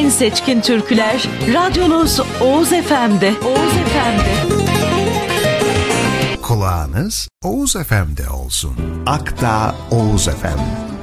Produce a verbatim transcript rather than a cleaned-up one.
en seçkin türküler radyonuz Oğuz F M'de. Oğuz F M'de. Kulağınız Oğuz F M'de olsun. Akta Oğuz F M.